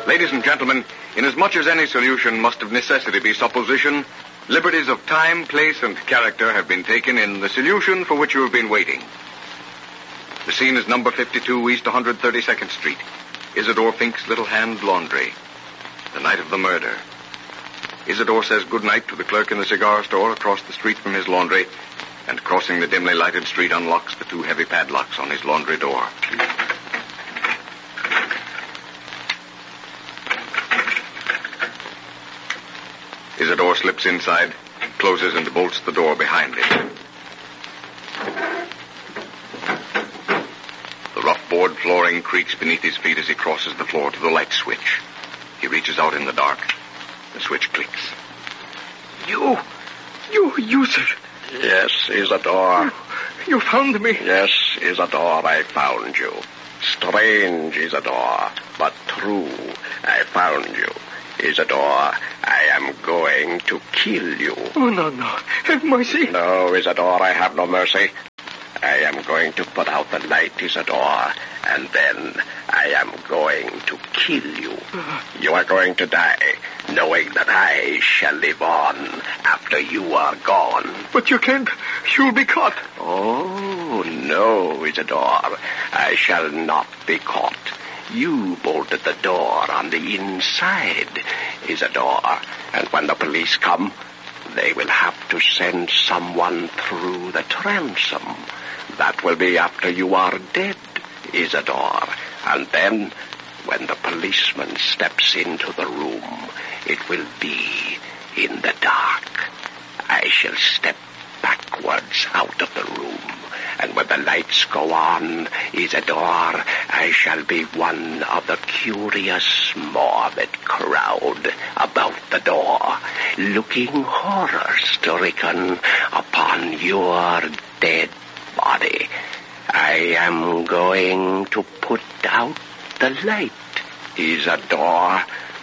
Ladies and gentlemen, inasmuch as any solution must of necessity be supposition, liberties of time, place, and character have been taken in the solution for which you have been waiting. The scene is number 52 East 132nd Street, Isidore Fink's Little Hand Laundry. The night of the murder. Isidore says goodnight to the clerk in the cigar store across the street from his laundry, and crossing the dimly lighted street unlocks the two heavy padlocks on his laundry door. Isidore slips inside, closes and bolts the door behind him. The rough board flooring creaks beneath his feet as he crosses the floor to the light switch. He reaches out in the dark. The switch clicks. You, sir. Yes, Isidore. You found me. Yes, Isidore, I found you. Strange, Isidore, but true. I found you. Isidore, I am going to kill you. Oh, no. Have mercy. No, Isidore, I have no mercy. I am going to put out the light, Isidore, and then I am going to kill you. You are going to die, knowing that I shall live on after you are gone. But you can't. You'll be caught. Oh, no, Isidore. I shall not be caught. You bolted the door on the inside, Isidore, and when the police come, they will have to send someone through the transom. That will be after you are dead, Isidore. And then, when the policeman steps into the room, it will be in the dark. I shall step backwards out of the room, and when the lights go on, Isidore, I shall be one of the curious, morbid crowd about the door, looking horror-stricken upon your dead body. I am going to put out the light, Isidore.